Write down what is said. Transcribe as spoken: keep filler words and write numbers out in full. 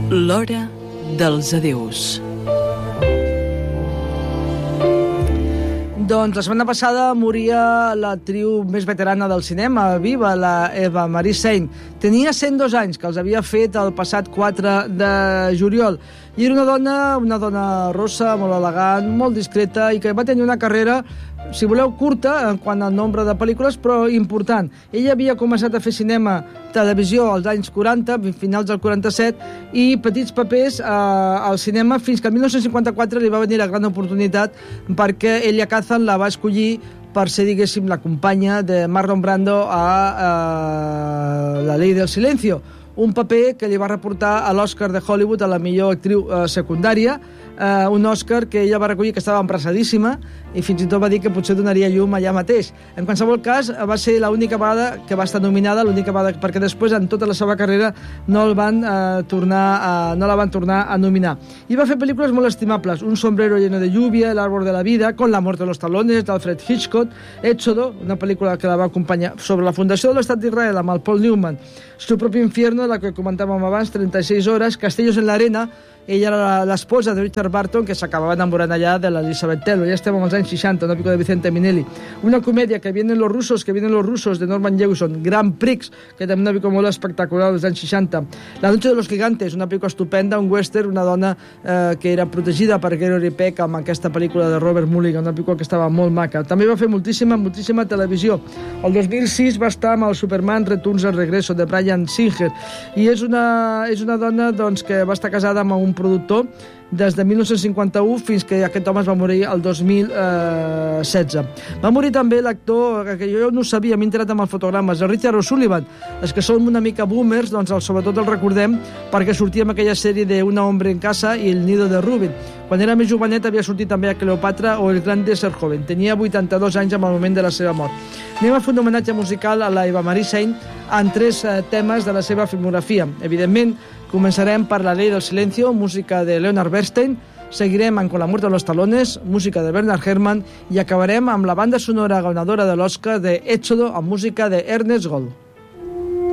L'hora dels adeus. Doncs la setmana passada moria l'actriu més veterana del cinema, viva, la Eva Marie Saint. Tenia cent dos anys, que els havia fet el passat quatre de juliol. I era una dona, una dona rossa, molt elegant, molt discreta, i que va tenir una carrera, si voleu, curta en quant al nombre de pel·lícules, però important. Ella havia començat a fer cinema, televisió als anys quaranta, finals del quaranta-set, i petits papers eh, al cinema, fins que el dinou cinquanta-quatre li va venir la gran oportunitat perquè Elia Kazan la va escollir per ser, diguéssim, la companya de Marlon Brando a eh, La Ley del Silencio, un paper que li va reportar a l'Oscar de Hollywood a la millor actriu eh, secundària, eh, un Oscar que ella va recollir que estava empressadíssima i fins i tot va dir que potser donaria llum allà mateix. En qualsevol cas, va ser l'única vegada que va estar nominada, l'única vegada, perquè després, en tota la seva carrera, no, el van, eh, tornar a, no la van tornar a nominar. I va fer pel·lícules molt estimables, Un sombrero lleno de lluvia, El árbol de la vida, Con la muerte de los talones, d'Alfred Hitchcock, Éxodo, una pel·lícula que la va acompanyar sobre la fundació de l'Estat d'Israel amb el Paul Newman, Su propio infierno, la que comentàvem abans, trenta-sis hores, Castellos en la arena. Ella era l'esposa de Richard Burton, que s'acabava enamorant allà de l'Elizabeth Taylor. Ja estem als anys seixanta, una pel·lícula de Vicente Minelli. Una comèdia, Que vienen los rusos, que vienen los rusos, de Norman Jewison. Grand Prix, que també una pel·lícula molt espectacular dels anys seixanta. La noche de los gigantes, una pel·lícula estupenda, un western, una dona eh, que era protegida per Gregory Peck amb aquesta pel·lícula de Robert Mulligan, una pel·lícula que estava molt maca. També va fer moltíssima, moltíssima televisió. El dos mil sis va estar amb el Superman Returns al Regreso, de Bryan Singer, i és una, és una dona doncs, que va estar casada amb un productor des de dinou cinquanta-u fins que aquest home es va morir el dos mil setze. Va morir també l'actor, que jo no ho sabia, m'he enterat amb els fotogrames, el Richard O'Sullivan. Els que som una mica boomers, doncs el, sobretot el recordem perquè sortia en aquella sèrie de Una hombre en casa i El nido de Rubin. Quan era més jovenet havia sortit també a Cleopatra o El gran ser joven. Tenia vuitanta-dos anys en el moment de la seva mort. Anem a fer un homenatge musical a la Eva Marie Saint en tres eh, temes de la seva filmografia. Evidentment, començarem per La Ley del Silencio, música de Leonard Bernstein, seguirem amb Con la muerte de los talones, música de Bernard Herrmann, i acabarem amb la banda sonora guanyadora de l'Oscar de Éxodo, amb música de Ernest Gold.